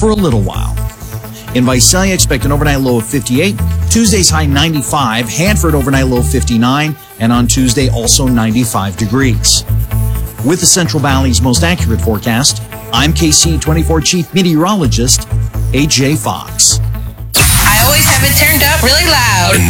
for a little while. In Visalia, expect an overnight low of 58. Tuesday's high 95. Hanford overnight low 59. And on Tuesday, also 95 degrees. With the Central Valley's most accurate forecast, I'm KC24 Chief Meteorologist, AJ Fox. I always have it turned up really loud.